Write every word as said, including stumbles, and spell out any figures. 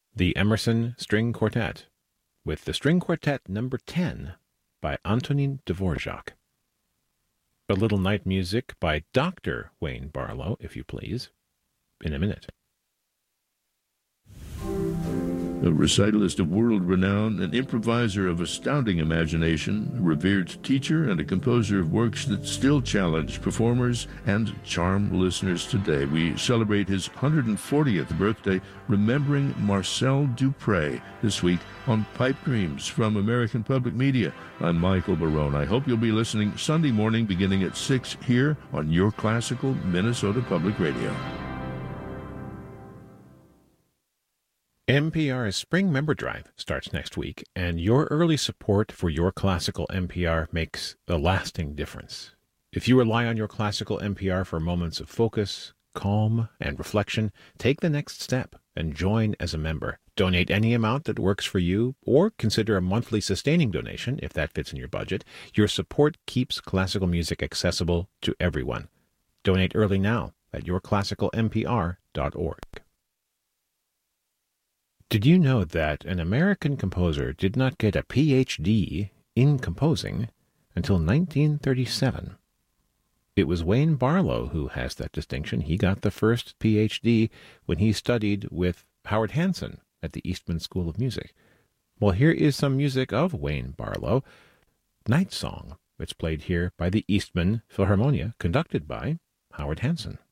The Emerson String Quartet, with the String Quartet number ten by Antonin Dvorak. A little night music by Doctor Wayne Barlow, if you please, in a minute. A recitalist of world renown, an improviser of astounding imagination, a revered teacher, and a composer of works that still challenge performers and charm listeners today. We celebrate his one hundred fortieth birthday, remembering Marcel Dupré, this week on Pipe Dreams from American Public Media. I'm Michael Barone. I hope you'll be listening Sunday morning beginning at six here on your classical Minnesota Public Radio. N P R's Spring Member Drive starts next week, and your early support for your classical N P R makes a lasting difference. If you rely on your classical N P R for moments of focus, calm, and reflection, take the next step and join as a member. Donate any amount that works for you, or consider a monthly sustaining donation if that fits in your budget. Your support keeps classical music accessible to everyone. Donate early now at your classical N P R dot org. Did you know that an American composer did not get a P H D in composing until nineteen thirty-seven? It was Wayne Barlow who has that distinction. He got the first P H D when he studied with Howard Hanson at the Eastman School of Music. Well, here is some music of Wayne Barlow, Night Song. It's played here by the Eastman Philharmonia, conducted by Howard Hanson.